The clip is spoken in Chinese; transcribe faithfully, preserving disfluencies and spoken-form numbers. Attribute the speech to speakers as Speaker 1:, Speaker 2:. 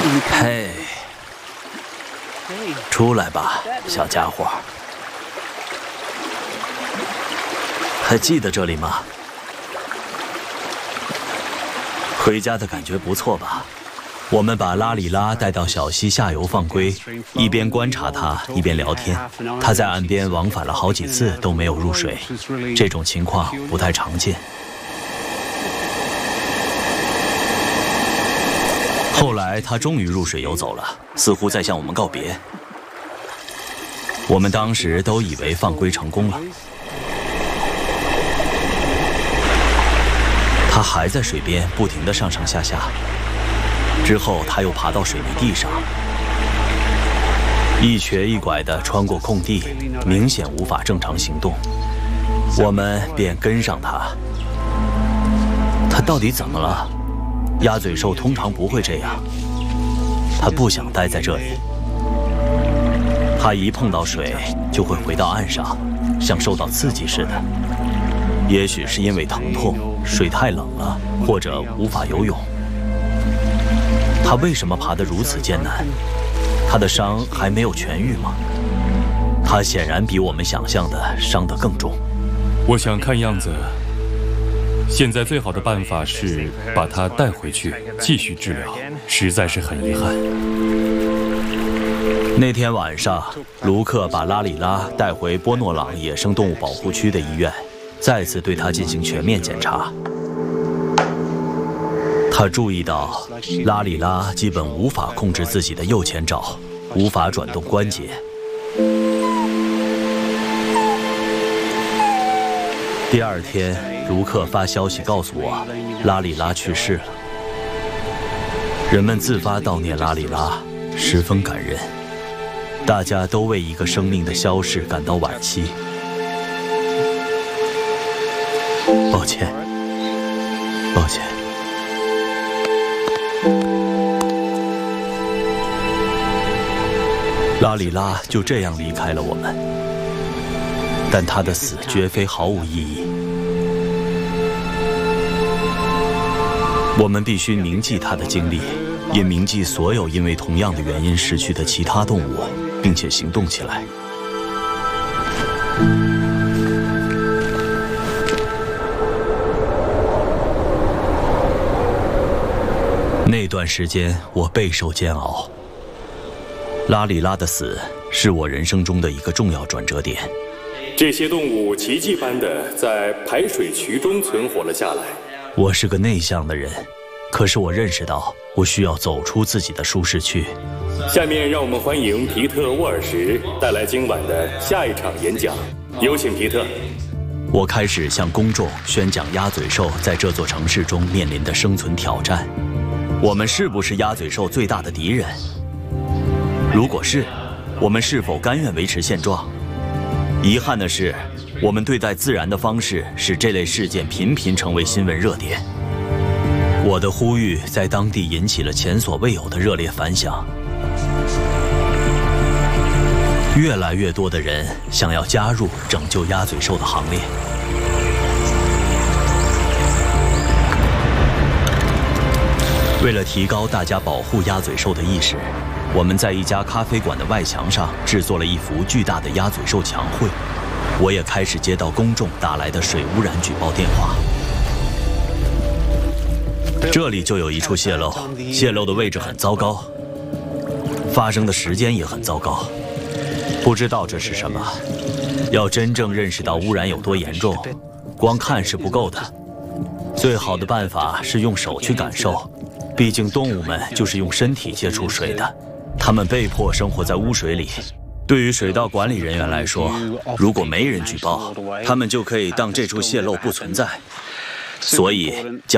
Speaker 1: 嘿，出来吧，小家伙。还记得这里吗？回家的感觉不错吧？我们把拉里拉带到小溪下游放归，一边观察他，一边聊天。他在岸边往返了好几次都没有入水，这种情况不太常见。后来他终于入水游走了，似乎在向我们告别。我们当时都以为放归成功了。他还在水边不停地上上下下，之后他又爬到水泥地上，一瘸一拐地穿过空地，明显无法正常行动。我们便跟上他。他到底怎么了？鸭嘴兽通常不会这样。他不想待在这里。他一碰到水就会回到岸上，像受到刺激似的。也许是因为疼痛，水太冷了，或者无法游泳。他为什么爬得如此艰难？他的伤还没有痊愈吗？他显然比我们想象的伤得更重。
Speaker 2: 我想看样子，现在最好的办法是把他带回去继续治疗，实在是很遗憾。
Speaker 1: 那天晚上，卢克把拉里拉带回波诺朗野生动物保护区的医院，再次对他进行全面检查。他注意到拉里拉基本无法控制自己的右前爪，无法转动关节。第二天，卢克发消息告诉我，拉里拉去世了。人们自发悼念拉里拉，十分感人。大家都为一个生命的消逝感到惋惜。抱歉，抱歉。拉里拉就这样离开了我们，但他的死绝非毫无意义。我们必须铭记他的经历，也铭记所有因为同样的原因逝去的其他动物，并且行动起来。那段时间我备受煎熬。拉里拉的死是我人生中的一个重要转折点。
Speaker 2: 这些动物奇迹般的在排水渠中存活了下来。
Speaker 1: 我是个内向的人，可是我认识到我需要走出自己的舒适区。
Speaker 2: 下面让我们欢迎皮特·沃尔什带来今晚的下一场演讲。有请皮特。
Speaker 1: 我开始向公众宣讲鸭嘴兽在这座城市中面临的生存挑战。我们是不是鸭嘴兽最大的敌人？如果是，我们是否甘愿维持现状？遗憾的是，我们对待自然的方式使这类事件频频成为新闻热点。我的呼吁在当地引起了前所未有的热烈反响。越来越多的人想要加入拯救鸭嘴兽的行列。为了提高大家保护鸭嘴兽的意识，我们在一家咖啡馆的外墙上制作了一幅巨大的鸭嘴兽墙绘。我也开始接到公众打来的水污染举报电话。这里就有一处泄漏，泄漏的位置很糟糕，发生的时间也很糟糕。不知道这是什么。要真正认识到污染有多严重，光看是不够的。最好的办法是用手去感受，毕竟动物们就是用身体接触水的，它们被迫生活在污水里。对于水道管理人员来说，如果没人举报，他们就可以当这处泄漏不存在。所以